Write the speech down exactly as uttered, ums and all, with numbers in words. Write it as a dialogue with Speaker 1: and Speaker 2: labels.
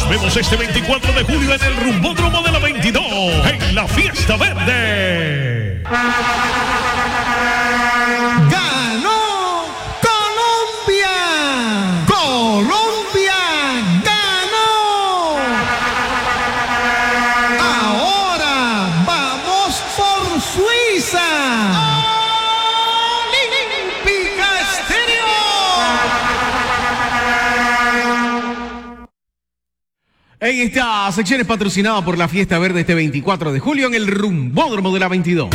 Speaker 1: Nos vemos este veinticuatro de julio en el Rumbódromo de la veintidós, en la Fiesta Verde.
Speaker 2: ¡Ganó Colombia! ¡Colombia ganó! Ahora vamos por Suiza. En esta sección es patrocinada por la Fiesta Verde este veinticuatro de julio en el Rumbódromo de la veintidós.